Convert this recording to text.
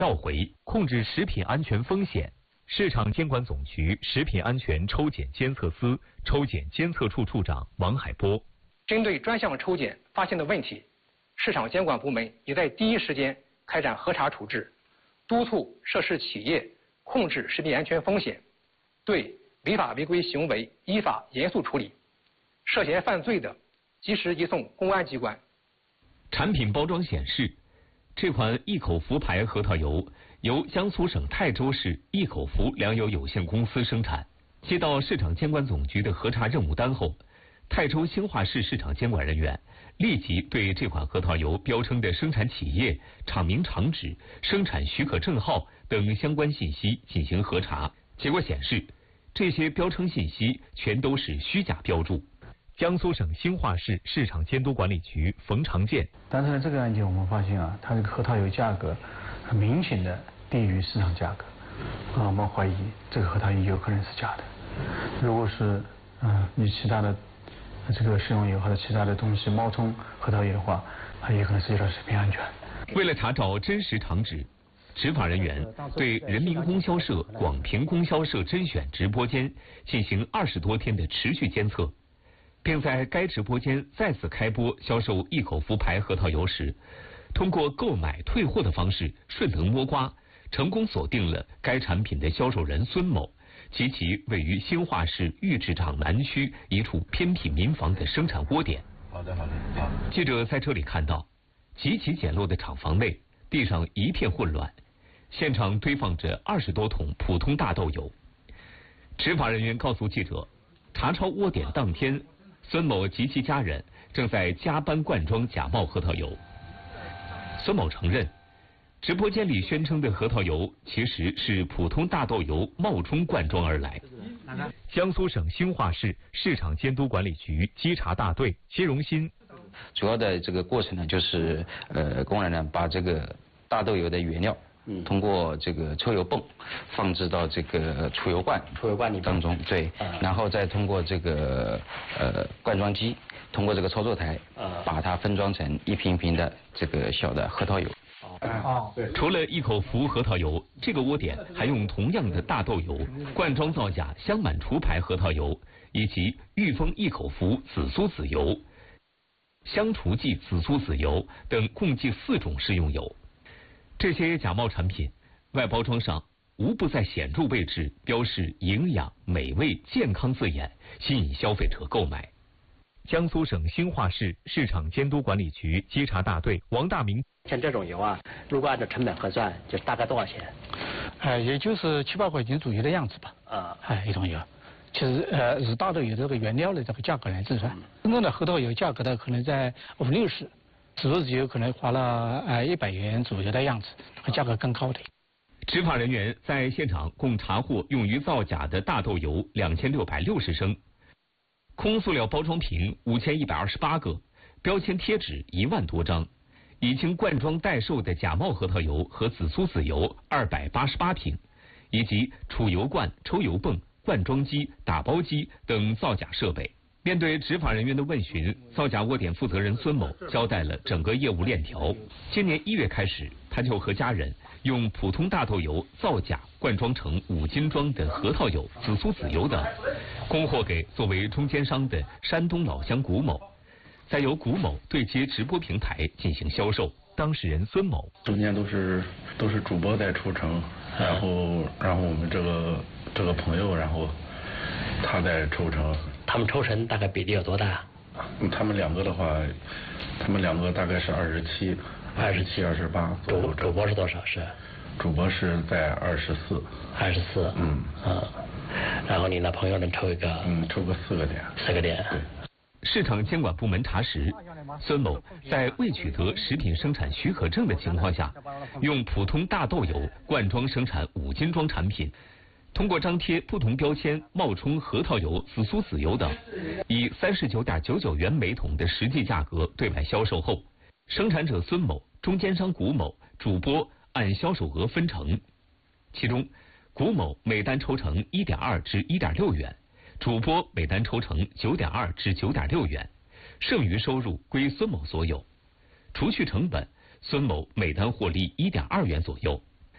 召回，控制食品安全风险。市场监管总局食品安全抽检监测司抽检监测处处长王海波， 针对专项抽检发现的问题，市场监管部门也在第一时间开展核查处置，督促涉事企业控制食品安全风险，对违法违规行为依法严肃处理，涉嫌犯罪的及时移送公安机关。 产品包装显示，这款益口福牌核桃油由江苏省泰州市益口福粮油有限公司生产。接到市场监管总局的核查任务单后，泰州兴化市市场监管人员立即对这款核桃油标称的生产企业、厂名、厂址、生产许可证号等相关信息进行核查。结果显示，这些标称信息全都是虚假标注。江苏省兴化市市场监督管理局冯长建， 但是呢，这个案件我们发现啊，它这个核桃油价格很明显的低于市场价格，我们怀疑这个核桃油有可能是假的。如果是你其他的这个食用油或者其他的东西冒充核桃油的话，它也可能涉及到食品安全。 为了查找真实厂址，执法人员对人民供销社、广平供销社甄选直播间进行20多天的持续监测，并在该直播间再次开播销售益口福牌核桃油时，通过购买退货的方式顺藤摸瓜，成功锁定了该产品的销售人孙某及其位于兴化市玉制厂南区一处偏僻民房的生产窝点。 好的。 记者在这里看到，极其简陋的厂房内，地上一片混乱，现场堆放着20多桶普通大豆油。执法人员告诉记者，查抄窝点当天，孙某及其家人正在加班灌装假冒核桃油。孙某承认，直播间里宣称的核桃油其实是普通大豆油冒充灌装而来。江苏省兴化市市场监督管理局稽查大队谢荣新， 主要的这个过程呢，就是工人呢把这个大豆油的原料，通过这个抽油泵放置到这个储油罐里当中，对，然后再通过这个灌装机，通过这个操作台，把它分装成一瓶瓶的这个小的核桃油。 除了益口福核桃油，这个窝点还用同样的大豆油灌装造假香满厨牌核桃油，以及裕丰益口福紫苏籽油、香厨记紫苏籽油等共计4种食用油。这些假冒产品外包装上无不在显著位置标示营养、美味、健康字眼，吸引消费者购买。江苏省兴化市市场监督管理局稽查大队王大明， 像这种油啊，如果按照成本核算，就大概多少钱？ 也就是7、8块钱左右的样子吧。一桶油，其实以大豆油这个原料的这个价格来计算，真正的核桃油价格呢可能在50、60，紫苏籽油可能花了100元左右的样子，价格更高的。 执法人员在现场共查获用于造假的大豆油2660升。空塑料包装瓶5128个，标签贴纸1万多张，已经灌装代售的假冒核桃油和紫苏籽油288瓶，以及储油罐、抽油泵、灌装机、打包机等造假设备。面对执法人员的问询，造假窝点负责人孙某交代了整个业务链条。今年1月开始，他就和家人用普通大豆油造假灌装成5斤装的核桃油、紫苏籽油等，供货给作为中间商的山东老乡谷某，再由谷某对接直播平台进行销售。当事人孙某， 中间都是主播在抽成，然后我们这个朋友，然后他在抽成。 他们抽成大概比例有多大？ 他们两个的话，大概是27、28。 主播是多少？ 主播是在24。 24。然后你那朋友能抽一个？ 抽个4个点。 4个点。 市场监管部门查实，孙某在未取得食品生产许可证的情况下，用普通大豆油灌装生产5斤装产品。通过张贴不同标签冒充核桃油、紫苏籽油等，以39.99元每桶的实际价格对外销售后，生产者孙某、中间商谷某、主播按销售额分成，其中谷某每单抽成1.2至1.6元，主播每单抽成9.2至9.6元，剩余收入归孙某所有。除去成本，孙某每单获利1.2元左右。